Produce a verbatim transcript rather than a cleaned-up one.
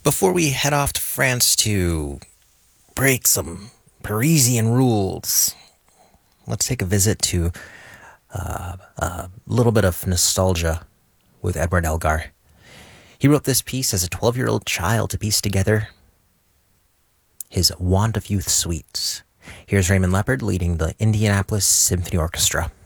Before we head off to France to break some Parisian rules, let's take a visit to uh, a little bit of nostalgia with Edward Elgar. He wrote this piece as a twelve-year-old child to piece together his Want of Youth suites. Here's Raymond Leopard leading the Indianapolis Symphony Orchestra.